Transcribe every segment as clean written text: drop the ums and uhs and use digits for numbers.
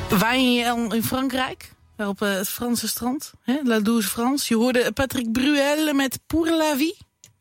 Waai je al in Frankrijk? Op het Franse strand? La Douce France. Je hoorde Patrick Bruel met Pour la Vie.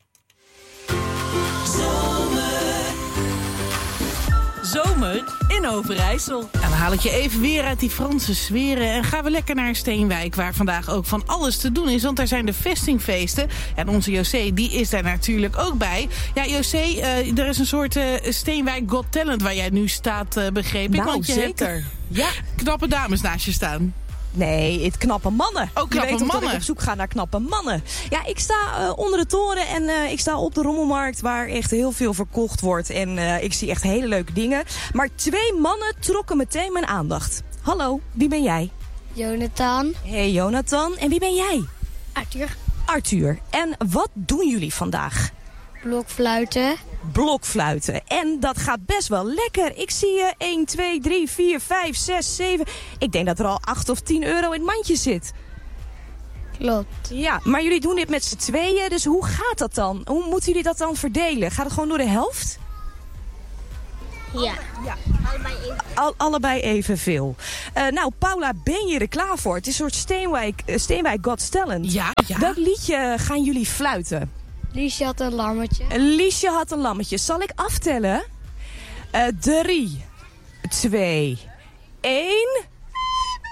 Zomer in Overijssel. En dan haal ik je even weer uit die Franse sferen en gaan we lekker naar Steenwijk, waar vandaag ook van alles te doen is, want daar zijn de vestingfeesten. En onze José, die is daar natuurlijk ook bij. Ja, José, er is een soort Steenwijk Got Talent waar jij nu staat, begreep ik. Nou, want je zeker. hebt knappe dames naast je staan. Nee, het knappe mannen. Oh, knappe je weet toch mannen. dat ik op zoek ga naar knappe mannen. Ja, ik sta onder de toren en ik sta op de rommelmarkt waar echt heel veel verkocht wordt. En ik zie echt hele leuke dingen. Maar 2 mannen trokken meteen mijn aandacht. Hallo, wie ben jij? Jonathan. Hey Jonathan. En wie ben jij? Arthur. Arthur. En wat doen jullie vandaag? Blokfluiten. Blokfluiten. En dat gaat best wel lekker. Ik zie je 1, 2, 3, 4, 5, 6, 7. Ik denk dat er al 8 of 10 euro in het mandje zit. Klopt. Ja, maar jullie doen dit met z'n tweeën. Dus hoe gaat dat dan? Hoe moeten jullie dat dan verdelen? Gaat het gewoon door de helft? Ja. Allebei even. Allebei evenveel. Nou, Paula, ben je er klaar voor? Het is een soort Steenwijk Got Talent. Ja. Welk liedje gaan jullie fluiten? Liesje had een lammetje. Liesje had een lammetje. Zal ik aftellen? 3, 2, 1...